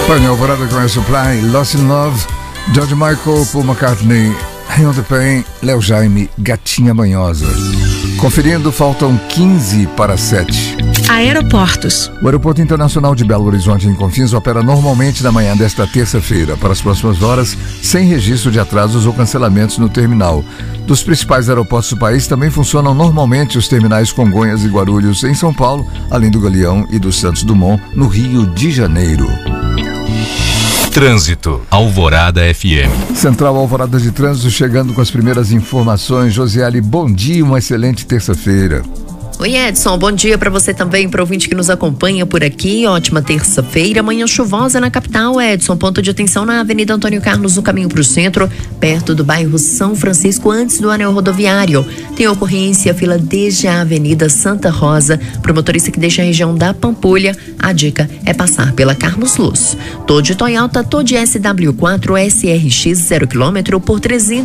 Painel Alvorada com a Supply, Lost in Love, George Michael, Paul McCartney, Rio de Pen, Léo Jaime, Gatinha Manhosa. Conferindo, faltam 15 para 7. Aeroportos. O Aeroporto Internacional de Belo Horizonte, em Confins, opera normalmente na manhã desta terça-feira, para as próximas horas, sem registro de atrasos ou cancelamentos no terminal. Dos principais aeroportos do país também funcionam normalmente os terminais Congonhas e Guarulhos, em São Paulo, além do Galeão e do Santos Dumont, no Rio de Janeiro. Trânsito, Alvorada FM. Central Alvorada de Trânsito chegando com as primeiras informações. Josiele, bom dia, uma excelente terça-feira. Oi, Edson, bom dia para você também, para o ouvinte que nos acompanha por aqui. Ótima terça-feira, manhã chuvosa na capital, Edson. Ponto de atenção na Avenida Antônio Carlos, no caminho para o centro, perto do bairro São Francisco, antes do anel rodoviário. Tem ocorrência, fila desde a Avenida Santa Rosa. Para o motorista que deixa a região da Pampulha, a dica é passar pela Carlos Luz. Tode Toyota, Tode SW4 SRX 0 km por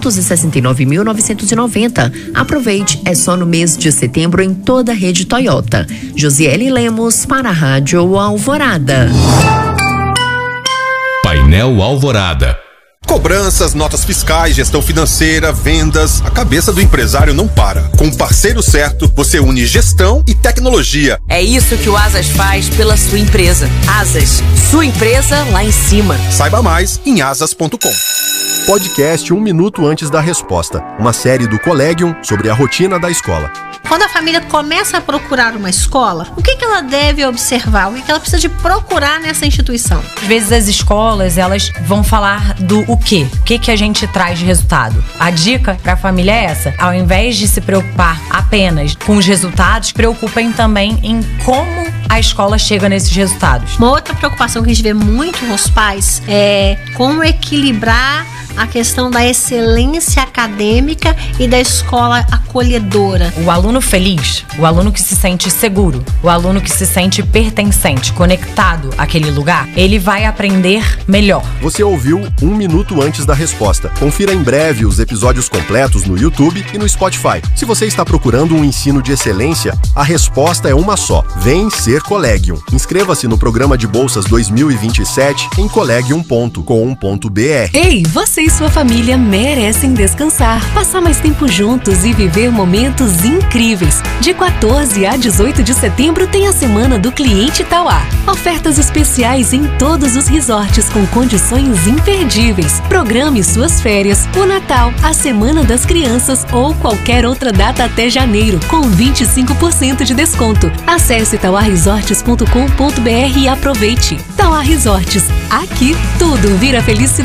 369.990. Aproveite, é só no mês de setembro em toda da rede Toyota. Josiele Lemos para a Rádio Alvorada. Painel Alvorada. Cobranças, notas fiscais, gestão financeira, vendas, a cabeça do empresário não para. Com o parceiro certo, você une gestão e tecnologia. É isso que o Asas faz pela sua empresa. Asas, sua empresa lá em cima. Saiba mais em asas.com. Podcast 1 minuto antes da resposta. Uma série do Collegium sobre a rotina da escola. Quando a família começa a procurar uma escola, o que ela deve observar? O que ela precisa de procurar nessa instituição? Às vezes as escolas, elas vão falar do o quê? O que a gente traz de resultado? A dica para a família é essa. Ao invés de se preocupar apenas com os resultados, preocupem também em como a escola chega nesses resultados. Uma outra preocupação que a gente vê muito nos pais é como equilibrar a questão da excelência acadêmica e da escola acolhedora. O aluno feliz, o aluno que se sente seguro, o aluno que se sente pertencente, conectado àquele lugar, ele vai aprender melhor. Você ouviu 1 minuto antes da resposta. Confira em breve os episódios completos no YouTube e no Spotify. Se você está procurando um ensino de excelência, a resposta é uma só. Vem ser Collegium. Inscreva-se no programa de bolsas 2027 em collegium.com.br. Ei, você e sua família merecem descansar, passar mais tempo juntos e viver momentos incríveis. De 14 a 18 de setembro tem a Semana do Cliente Tauá. Ofertas especiais em todos os resorts com condições imperdíveis. Programe suas férias, o Natal, a Semana das Crianças ou qualquer outra data até janeiro com 25% de desconto. Acesse tauaresorts.com.br e aproveite. Tauá Resorts, aqui tudo vira felicidade.